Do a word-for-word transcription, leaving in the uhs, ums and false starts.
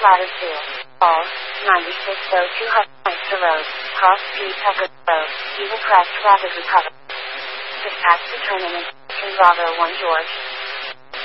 Ladder two. Falls, ninety-six oh two Hudson Road, Cross Street, Pecos Road, Eagle Crest Rapid Recovery. Dispatch the tournament, Bravo one George.